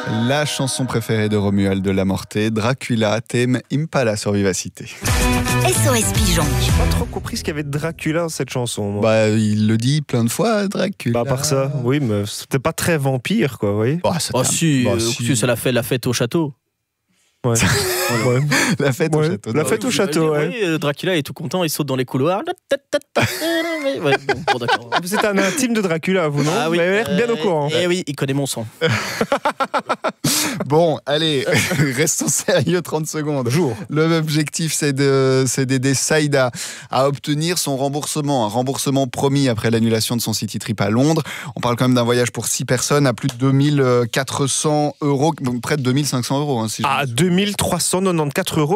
La chanson préférée de Romuald de la Morte, Dracula, thème Impala sur Vivacité. SOS Pigeon. J'ai pas trop compris ce qu'il y avait de Dracula dans cette chanson. Moi. Bah, il le dit plein de fois, Dracula. Bah, à part ça, oui, mais c'était pas très vampire, quoi, vous voyez. Bah, Oh si, c'est la fête au château. Ouais. Ouais. La fête au château. La fête au château, ouais. Oui, Dracula est tout content, il saute dans les couloirs. Ouais, bon, d'accord. Vous êtes un intime de Dracula, vous, non? Ah oui, vous avez l'air bien au courant. Eh oui, il connaît mon sang. Bon, allez, restons sérieux 30 secondes. L'objectif, c'est d'aider Saïda à obtenir son remboursement. Un remboursement promis après l'annulation de son city trip à Londres. On parle quand même d'un voyage pour 6 personnes à plus de 2400 €, près de 2500 €. À 2394 €